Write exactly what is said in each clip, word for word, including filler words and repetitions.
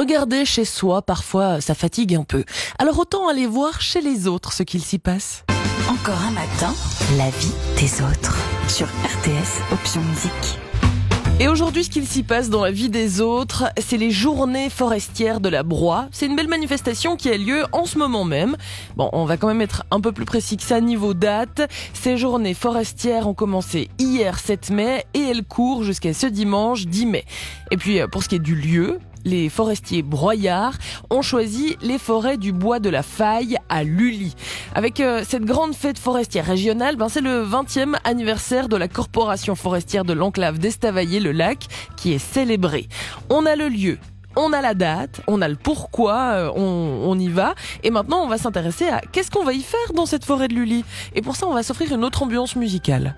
Regarder chez soi, parfois, ça fatigue un peu. Alors autant aller voir chez les autres ce qu'il s'y passe. Encore un matin, la vie des autres. Sur R T S, option musique. Et aujourd'hui, ce qu'il s'y passe dans la vie des autres, c'est les journées forestières de la Broye. C'est une belle manifestation qui a lieu en ce moment même. Bon, on va quand même être un peu plus précis que ça niveau date. Ces journées forestières ont commencé hier sept mai et elles courent jusqu'à ce dimanche dix mai. Et puis, pour ce qui est du lieu, les forestiers broyards ont choisi les forêts du bois de la Faille à Lully. Avec euh, cette grande fête forestière régionale, ben c'est le vingtième anniversaire de la Corporation forestière de l'enclave d'Estavayer-le-Lac qui est célébré. On a le lieu, on a la date, on a le pourquoi euh, on, on y va. Et maintenant, on va s'intéresser à qu'est-ce qu'on va y faire dans cette forêt de Lully. Et pour ça, on va s'offrir une autre ambiance musicale.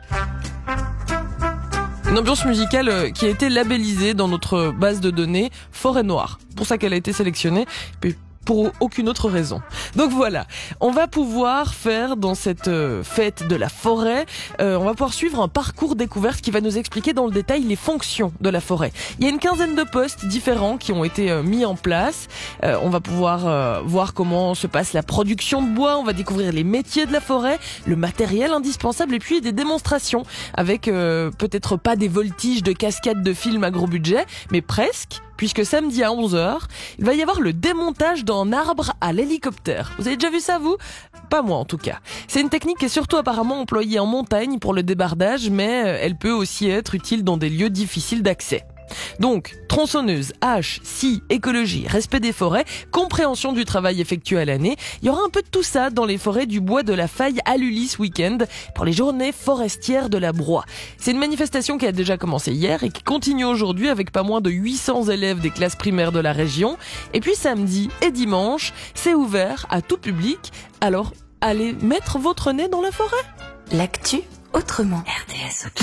Une ambiance musicale qui a été labellisée dans notre base de données Forêt Noire. Pour ça qu'elle a été sélectionnée, puis pour aucune autre raison. Donc voilà, on va pouvoir faire dans cette euh, fête de la forêt, euh, on va pouvoir suivre un parcours découverte qui va nous expliquer dans le détail les fonctions de la forêt. Il y a une quinzaine de postes différents qui ont été euh, mis en place. Euh, on va pouvoir euh, voir comment se passe la production de bois, on va découvrir les métiers de la forêt, le matériel indispensable et puis des démonstrations avec euh, peut-être pas des voltiges de cascades de films à gros budget, mais presque. Puisque samedi à onze heures, il va y avoir le démontage d'un arbre à l'hélicoptère. Vous avez déjà vu ça, vous ? Pas moi, en tout cas. C'est une technique qui est surtout apparemment employée en montagne pour le débardage, mais elle peut aussi être utile dans des lieux difficiles d'accès. Donc, tronçonneuse, hache, scie, écologie, respect des forêts, compréhension du travail effectué à l'année. Il y aura un peu de tout ça dans les forêts du bois de la Faille à Lully ce week-end pour les journées forestières de la Broye. C'est une manifestation qui a déjà commencé hier et qui continue aujourd'hui avec pas moins de huit cents élèves des classes primaires de la région. Et puis samedi et dimanche, c'est ouvert à tout public. Alors, allez mettre votre nez dans la forêt. L'actu autrement. R T S, option